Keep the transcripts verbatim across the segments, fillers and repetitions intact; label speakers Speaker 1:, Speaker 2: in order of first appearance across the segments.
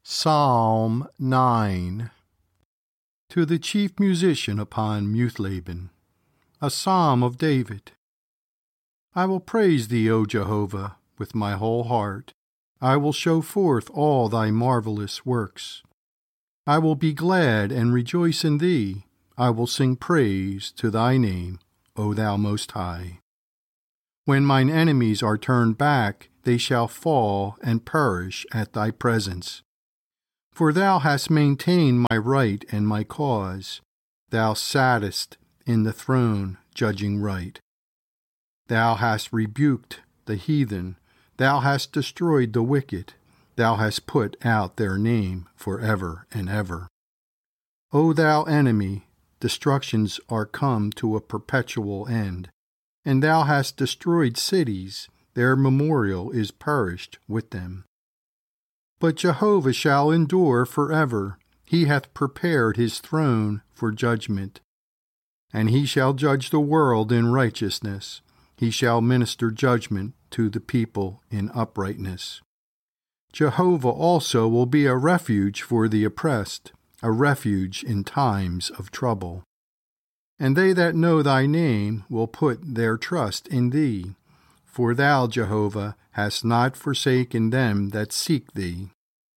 Speaker 1: Psalm nine. To the chief musician upon Muthlabben, a psalm of David. I will praise thee, O Jehovah, with my whole heart. I will show forth all thy marvelous works. I will be glad and rejoice in thee. I will sing praise to thy name, O thou Most High. When mine enemies are turned back, they shall fall and perish at thy presence. For thou hast maintained my right and my cause. Thou sattest in the throne, judging right. Thou hast rebuked the heathen. Thou hast destroyed the wicked. Thou hast put out their name for ever and ever. O thou enemy, destructions are come to a perpetual end. And thou hast destroyed cities. Their memorial is perished with them. But Jehovah shall endure forever. He hath prepared his throne for judgment. And he shall judge the world in righteousness. He shall minister judgment to the people in uprightness. Jehovah also will be a refuge for the oppressed, a refuge in times of trouble. And they that know thy name will put their trust in thee. For thou, Jehovah, hast not forsaken them that seek thee.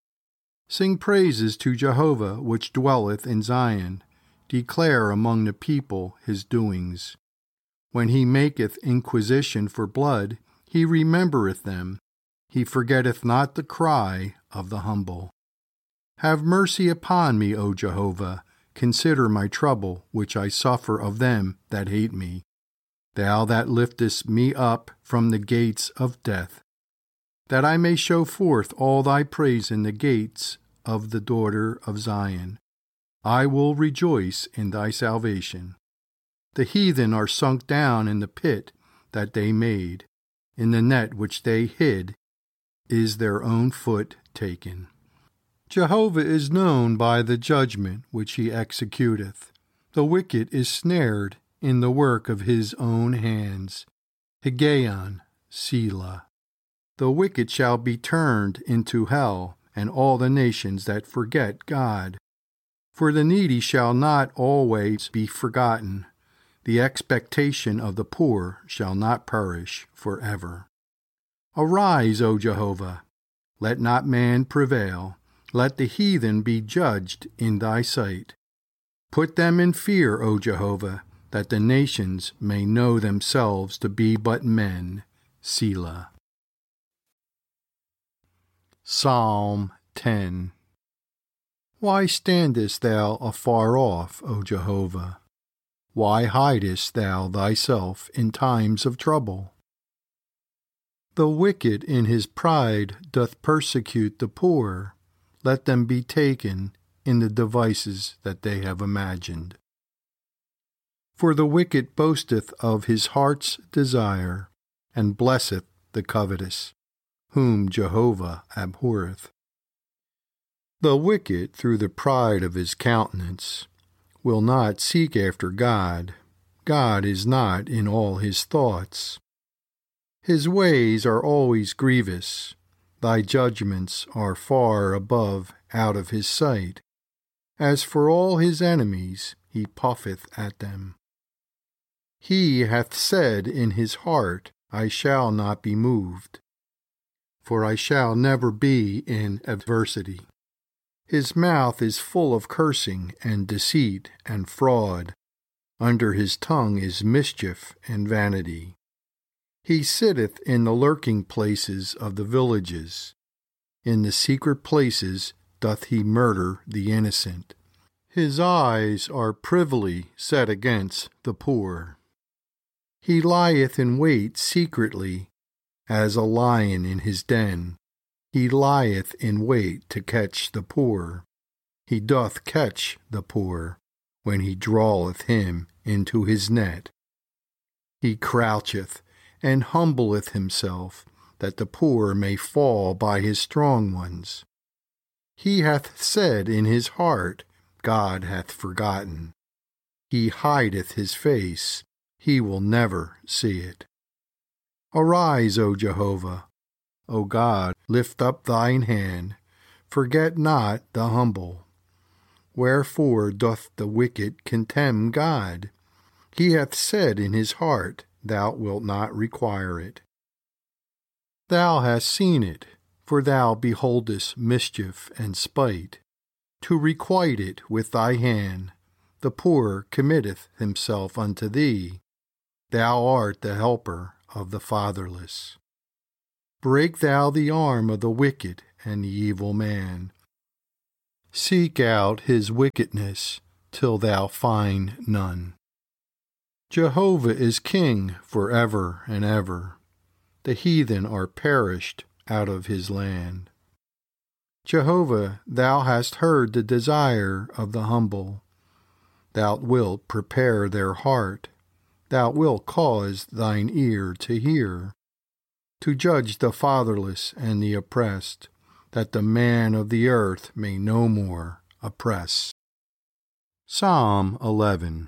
Speaker 1: Sing praises to Jehovah, which dwelleth in Zion. Declare among the people his doings. When he maketh inquisition for blood, he remembereth them. He forgetteth not the cry of the humble. Have mercy upon me, O Jehovah. Consider my trouble, which I suffer of them that hate me. Thou that liftest me up from the gates of death, that I may show forth all thy praise in the gates of the daughter of Zion. I will rejoice in thy salvation. The heathen are sunk down in the pit that they made. In the net which they hid is their own foot taken. Jehovah is known by the judgment which he executeth. The wicked is snared in the work of his own hands. Higgaion, Selah. The wicked shall be turned into hell, and all the nations that forget God. For the needy shall not always be forgotten. The expectation of the poor shall not perish forever. Arise, O Jehovah. Let not man prevail. Let the heathen be judged in thy sight. Put them in fear, O Jehovah, that the nations may know themselves to be but men. Selah. Psalm ten. Why standest thou afar off, O Jehovah? Why hidest thou thyself in times of trouble? The wicked in his pride doth persecute the poor. Let them be taken in the devices that they have imagined. For the wicked boasteth of his heart's desire, and blesseth the covetous, whom Jehovah abhorreth. The wicked, through the pride of his countenance, will not seek after God. God is not in all his thoughts. His ways are always grievous. Thy judgments are far above out of his sight. As for all his enemies, he puffeth at them. He hath said in his heart, I shall not be moved, for I shall never be in adversity. His mouth is full of cursing and deceit and fraud. Under his tongue is mischief and vanity. He sitteth in the lurking places of the villages. In the secret places doth he murder the innocent. His eyes are privily set against the poor. He lieth in wait secretly, as a lion in his den. He lieth in wait to catch the poor. He doth catch the poor, when he draweth him into his net. He croucheth and humbleth himself, that the poor may fall by his strong ones. He hath said in his heart, God hath forgotten. He hideth his face, he will never see it. Arise, O Jehovah. O God, lift up thine hand, forget not the humble. Wherefore doth the wicked contemn God? He hath said in his heart, Thou wilt not require it. Thou hast seen it, for thou beholdest mischief and spite. To requite it with thy hand, the poor committeth himself unto thee. Thou art the helper of the fatherless. Break thou the arm of the wicked and the evil man. Seek out his wickedness till thou find none. Jehovah is king for ever and ever. The heathen are perished out of his land. Jehovah, thou hast heard the desire of the humble. Thou wilt prepare their heart. Thou wilt cause thine ear to hear, to judge the fatherless and the oppressed, that the man of the earth may no more oppress. Psalm eleven.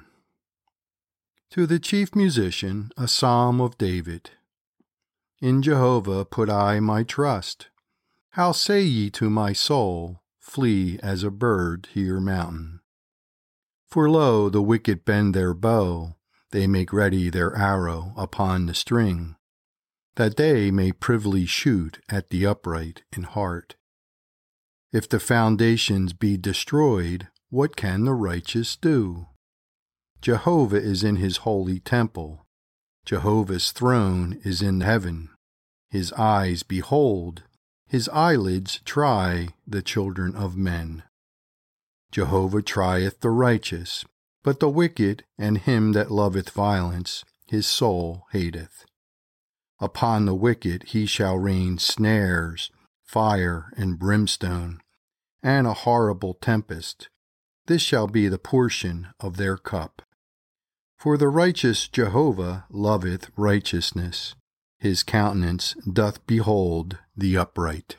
Speaker 1: To the chief musician, a psalm of David. In Jehovah put I my trust. How say ye to my soul, Flee as a bird to your mountain? For lo, the wicked bend their bow, they make ready their arrow upon the string, that they may privily shoot at the upright in heart. If the foundations be destroyed, what can the righteous do? Jehovah is in his holy temple. Jehovah's throne is in heaven. His eyes behold, his eyelids try the children of men. Jehovah trieth the righteous, but the wicked and him that loveth violence his soul hateth. Upon the wicked he shall rain snares, fire and brimstone, and a horrible tempest. This shall be the portion of their cup. For the righteous Jehovah loveth righteousness. His countenance doth behold the upright.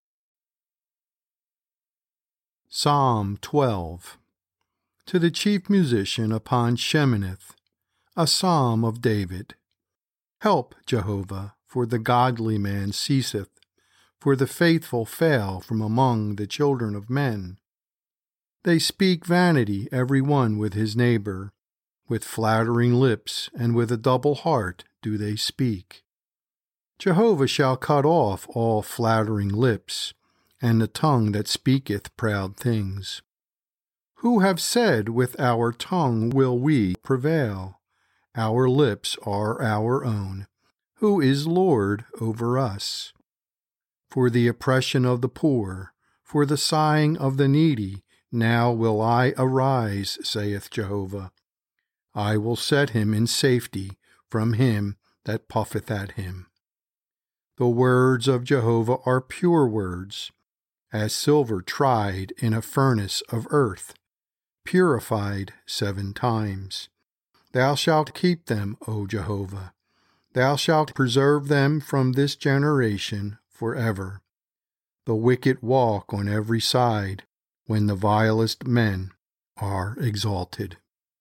Speaker 1: Psalm twelve. To the chief musician upon Sheminith, a psalm of David. Help, Jehovah, for the godly man ceaseth, for the faithful fail from among the children of men. They speak vanity every one with his neighbor. With flattering lips and with a double heart do they speak. Jehovah shall cut off all flattering lips, and the tongue that speaketh proud things. Who have said, with our tongue will we prevail? Our lips are our own. Who is Lord over us? For the oppression of the poor, for the sighing of the needy, now will I arise, saith Jehovah. I will set him in safety from him that puffeth at him. The words of Jehovah are pure words, as silver tried in a furnace of earth, purified seven times. Thou shalt keep them, O Jehovah. Thou shalt preserve them from this generation forever. The wicked walk on every side, when the vilest men are exalted.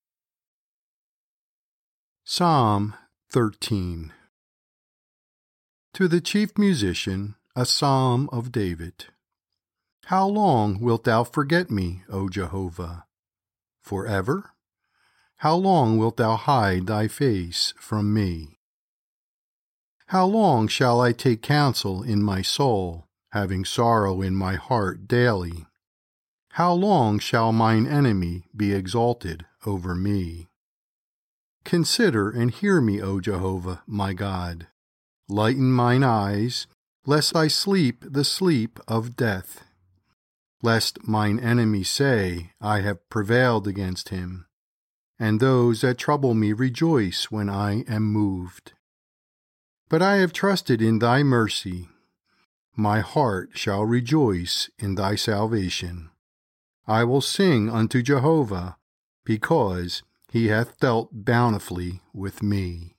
Speaker 1: Psalm thirteen. To the chief musician, a psalm of David. How long wilt thou forget me, O Jehovah? Forever? How long wilt thou hide thy face from me? How long shall I take counsel in my soul, having sorrow in my heart daily? How long shall mine enemy be exalted over me? Consider and hear me, O Jehovah, my God. Lighten mine eyes, lest I sleep the sleep of death. Lest mine enemy say, I have prevailed against him, and those that trouble me rejoice when I am moved. But I have trusted in thy mercy. My heart shall rejoice in thy salvation. I will sing unto Jehovah, because he hath dealt bountifully with me.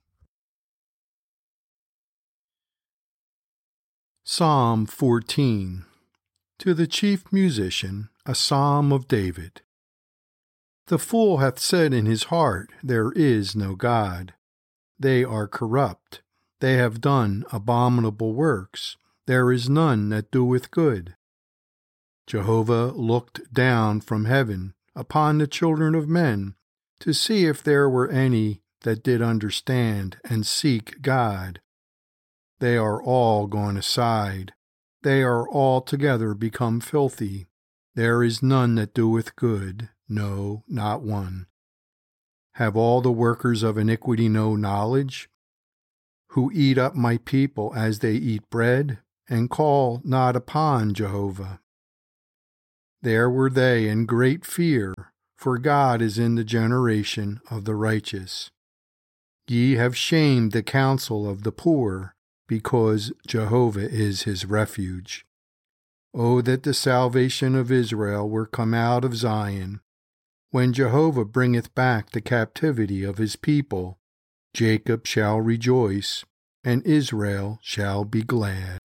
Speaker 1: Psalm fourteen. To the chief musician, a psalm of David. The fool hath said in his heart, There is no God. They are corrupt. They have done abominable works. There is none that doeth good. Jehovah looked down from heaven upon the children of men to see if there were any that did understand and seek God. They are all gone aside. They are altogether become filthy. There is none that doeth good, no, not one. Have all the workers of iniquity no knowledge, who eat up my people as they eat bread, and call not upon Jehovah? There were they in great fear, for God is in the generation of the righteous. Ye have shamed the counsel of the poor, because Jehovah is his refuge. O that the salvation of Israel were come out of Zion. When Jehovah bringeth back the captivity of his people, Jacob shall rejoice, and Israel shall be glad.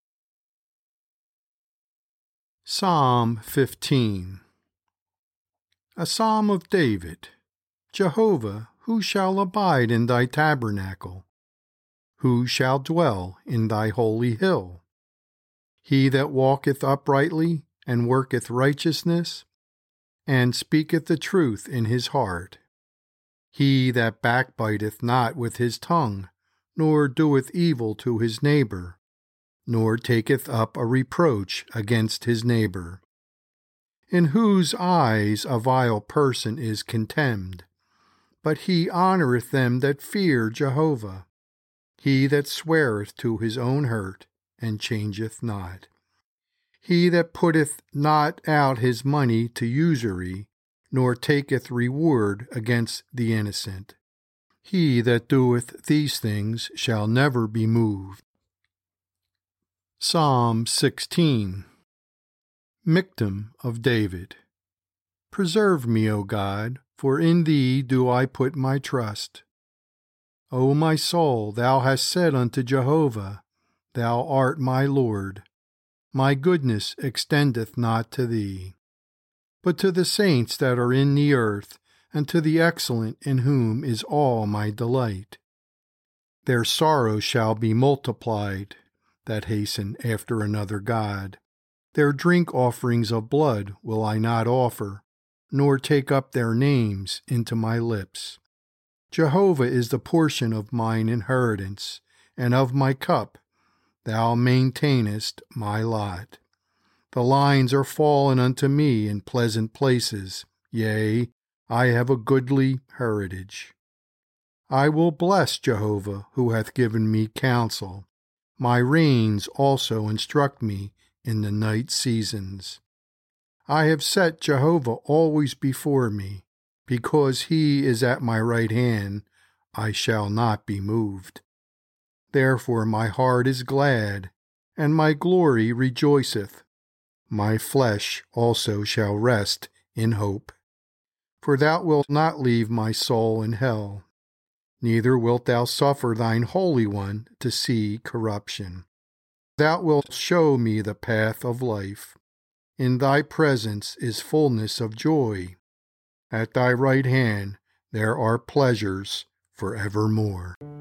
Speaker 1: Psalm fifteen. A psalm of David. Jehovah, who shall abide in thy tabernacle? Who shall dwell in thy holy hill? He that walketh uprightly, and worketh righteousness, and speaketh the truth in his heart. He that backbiteth not with his tongue, nor doeth evil to his neighbor, nor taketh up a reproach against his neighbor. In whose eyes a vile person is contemned, but he honoureth them that fear Jehovah. He that sweareth to his own hurt, and changeth not. He that putteth not out his money to usury, nor taketh reward against the innocent. He that doeth these things shall never be moved. Psalm sixteen. Michtam of David. Preserve me, O God, for in thee do I put my trust. O my soul, thou hast said unto Jehovah, Thou art my Lord. My goodness extendeth not to thee, but to the saints that are in the earth, and to the excellent in whom is all my delight. Their sorrow shall be multiplied, that hasten after another God. Their drink offerings of blood will I not offer, nor take up their names into my lips. Jehovah is the portion of mine inheritance, and of my cup. Thou maintainest my lot. The lines are fallen unto me in pleasant places. Yea, I have a goodly heritage. I will bless Jehovah, who hath given me counsel. My reins also instruct me in the night seasons. I have set Jehovah always before me. Because he is at my right hand, I shall not be moved. Therefore my heart is glad, and my glory rejoiceth. My flesh also shall rest in hope. For thou wilt not leave my soul in hell, neither wilt thou suffer thine Holy One to see corruption. Thou wilt show me the path of life. In thy presence is fullness of joy. At thy right hand there are pleasures forevermore.